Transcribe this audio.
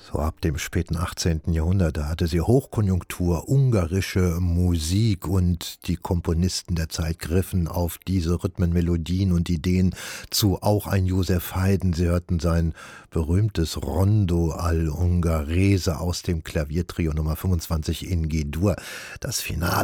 So ab dem späten 18. Jahrhundert, da hatte sie Hochkonjunktur, ungarische Musik, und die Komponisten der Zeit griffen auf diese Rhythmen, Melodien und Ideen zu. Auch ein Joseph Haydn, sie hörten sein berühmtes Rondo al Ungherese aus dem Klaviertrio Nummer 25 in G-Dur. Das Finale